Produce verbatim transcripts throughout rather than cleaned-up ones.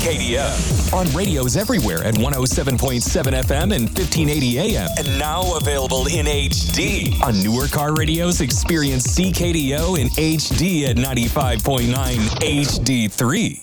K D O. On radios everywhere at one oh seven point seven F M and fifteen eighty A M. And now available in H D. On newer car radios, experience C K D O in H D at ninety-five point nine H D three.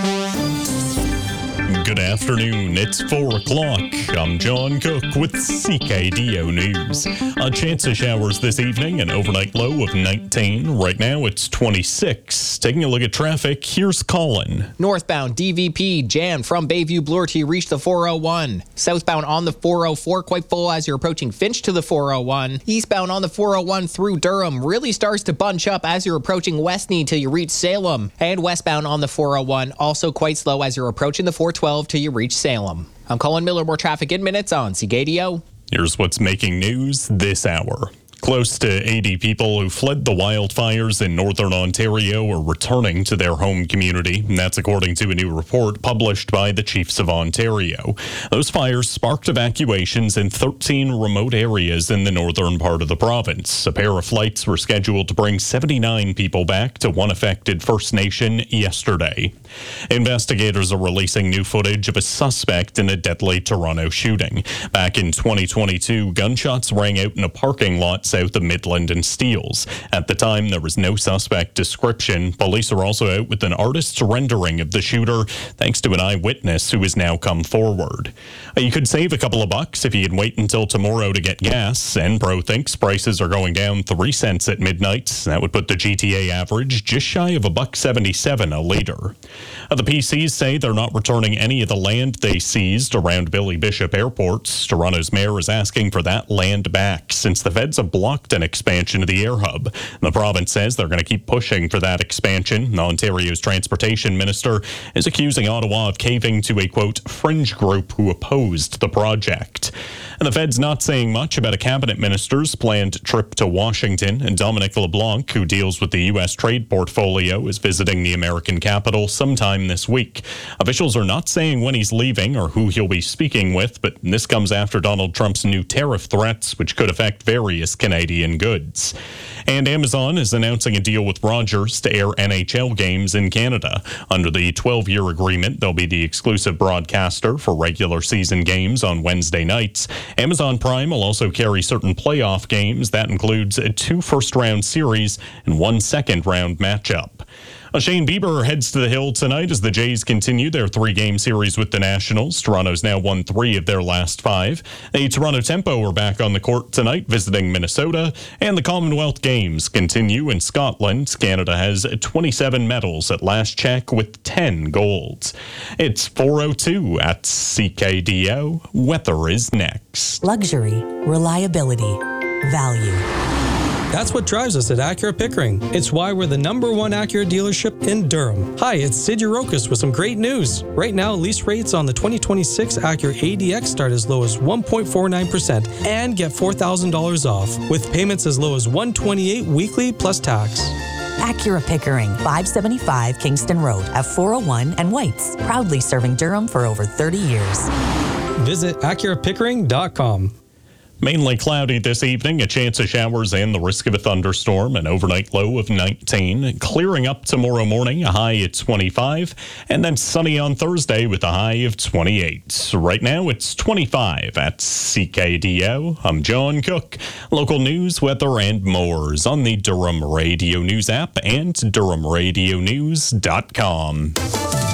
Good afternoon. It's four o'clock. I'm John Cook with C K D O News. A chance of showers this evening, an overnight low of nineteen. Right now it's twenty-six. Taking a look at traffic, here's Colin. Northbound D V P jammed from Bayview Bloor to reach the four oh one. Southbound on the four oh four quite full as you're approaching Finch to the four oh one. Eastbound on the four oh one through Durham really starts to bunch up as you're approaching Westney till you reach Salem. And westbound on the four oh one also quite slow as you're approaching the four twelve till you reach Salem. I'm Colin Miller. More traffic in minutes on C K D O. Here's what's making news this hour. Close to eighty people who fled the wildfires in northern Ontario are returning to their home community. And that's according to a new report published by the Chiefs of Ontario. Those fires sparked evacuations in thirteen remote areas in the northern part of the province. A pair of flights were scheduled to bring seventy-nine people back to one affected First Nation yesterday. Investigators are releasing new footage of a suspect in a deadly Toronto shooting. Back in twenty twenty-two, gunshots rang out in a parking lot south of Midland and Steeles. At the time, there was no suspect description. Police are also out with an artist's rendering of the shooter, thanks to an eyewitness who has now come forward. You could save a couple of bucks if you can wait until tomorrow to get gas. Enpro thinks prices are going down three cents at midnight. That would put the G T A average just shy of a buck seventy-seven a liter. The P Cs say they're not returning any of the land they seized around Billy Bishop Airport. Toronto's mayor is asking for that land back since the feds have blocked an expansion of the air hub. The province says they're going to keep pushing for that expansion. Ontario's transportation minister is accusing Ottawa of caving to a, quote, fringe group who opposed the project. And the Fed's not saying much about a cabinet minister's planned trip to Washington. And Dominic LeBlanc, who deals with the U S trade portfolio, is visiting the American capital sometime this week. Officials are not saying when he's leaving or who he'll be speaking with, but this comes after Donald Trump's new tariff threats, which could affect various Canadian goods. And Amazon is announcing a deal with Rogers to air N H L games in Canada. Under the twelve-year agreement, they'll be the exclusive broadcaster for regular season games on Wednesday nights. Amazon Prime will also carry certain playoff games. That includes two first-round series and one second-round matchup. Shane Bieber heads to the Hill tonight as the Jays continue their three-game series with the Nationals. Toronto's now won three of their last five. The Toronto Tempo are back on the court tonight visiting Minnesota. And the Commonwealth Games continue in Scotland. Canada has twenty-seven medals at last check with ten golds. It's four oh two at C K D O. Weather is next. Luxury, reliability, value. That's what drives us at Acura Pickering. It's why we're the number one Acura dealership in Durham. Hi, it's Sid Urokis with some great news. Right now, lease rates on the twenty twenty-six Acura A D X start as low as one point four nine percent and get four thousand dollars off, with payments as low as one hundred twenty-eight dollars weekly plus tax. Acura Pickering, five seventy-five Kingston Road at four oh one and White's, proudly serving Durham for over thirty years. Visit Acura Pickering dot com. Mainly cloudy this evening, a chance of showers and the risk of a thunderstorm, an overnight low of nineteen. Clearing up tomorrow morning, a high at twenty-five, and then sunny on Thursday with a high of twenty-eight. Right now, it's twenty-five at C K D O. I'm John Cook. Local news, weather, and more is on the Durham Radio News app and Durham Radio News dot com.